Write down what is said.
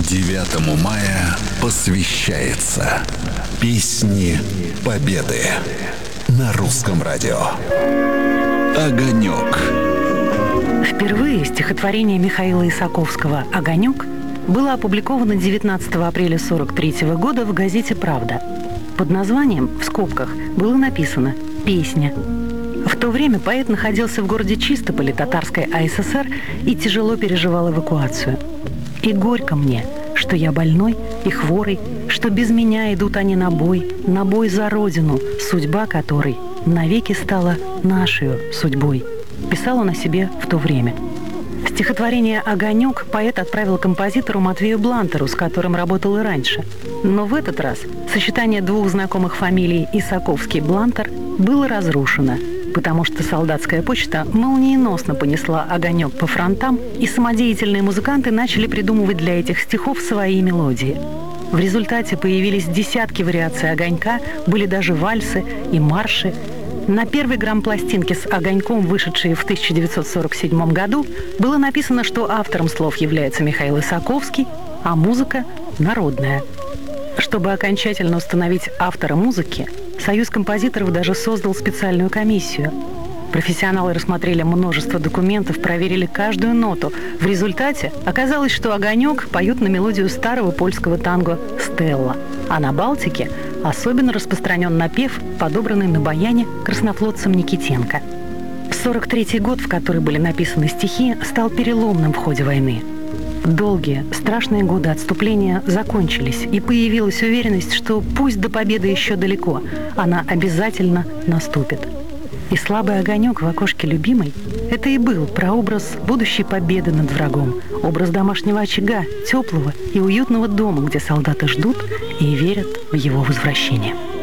9 мая посвящается Песни Победы на Русском радио. «Огонек». Впервые стихотворение Михаила Исаковского «Огонек» было опубликовано 19 апреля 1943 года в газете «Правда». Под названием, в скобках, было написано «Песня». В то время поэт находился в городе Чистополе Татарской АССР и тяжело переживал эвакуацию. «И горько мне, что я больной и хворый, что без меня идут они на бой за родину, судьба которой навеки стала нашей судьбой», писал он о себе в то время. Стихотворение «Огонек» поэт отправил композитору Матвею Блантеру, с которым работал и раньше. Но в этот раз сочетание двух знакомых фамилий Исаковский-Блантер было разрушено, потому что солдатская почта молниеносно понесла «Огонек» по фронтам, и самодеятельные музыканты начали придумывать для этих стихов свои мелодии. В результате появились десятки вариаций «Огонька», были даже вальсы и марши. На первой грампластинке с «Огоньком», вышедшей в 1947 году, было написано, что автором слов является Михаил Исаковский, а музыка – народная. Чтобы окончательно установить автора музыки, Союз композиторов даже создал специальную комиссию. Профессионалы рассмотрели множество документов, проверили каждую ноту. В результате оказалось, что «Огонек» поют на мелодию старого польского танго «Стелла», а на Балтике особенно распространен напев, подобранный на баяне краснофлотцем Никитенко. 1943 год, в который были написаны стихи, стал переломным в ходе войны. Долгие, страшные годы отступления закончились, и появилась уверенность, что пусть до победы еще далеко, она обязательно наступит. И слабый огонек в окошке любимой – это и был прообраз будущей победы над врагом, образ домашнего очага, теплого и уютного дома, где солдаты ждут и верят в его возвращение.